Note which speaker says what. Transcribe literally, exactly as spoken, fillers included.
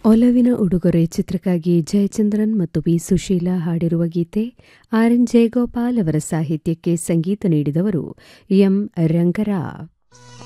Speaker 1: ಒಲವಿನ ಉಡುಗೊರೆ ಚಿತ್ರಕ್ಕಾಗಿ ಜಯಚಂದ್ರನ್ ಮತ್ತು ಬಿ ಸುಶೀಲಾ ಹಾಡಿರುವ ಗೀತೆ ಆರ್ ಎನ್ ಜಯಗೋಪಾಲ್ ಅವರ ಸಾಹಿತ್ಯಕ್ಕೆ ಸಂಗೀತ ನೀಡಿದವರು ಎಂ ರಂಗರಾವ್.